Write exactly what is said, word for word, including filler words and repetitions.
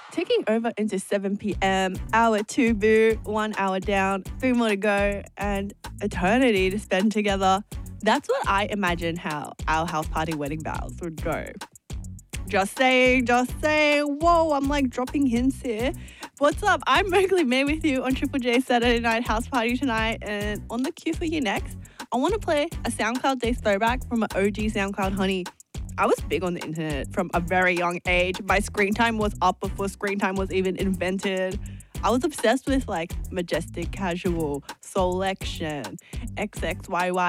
Ticking over into seven p.m, hour two boo, one hour down, three more to go, and eternity to spend together. That's what I imagine how our house party wedding vows would go. Just saying, just saying. Whoa, I'm like dropping hints here. What's up? I'm Mowgli May with you on Triple J Saturday Night House Party tonight. And on the queue for you next, I want to play a SoundCloud Days throwback from an O G SoundCloud honey. I was big on the internet from a very young age. My screen time was up before screen time was even invented. I was obsessed with like Majestic Casual, Soulection, X X Y Y.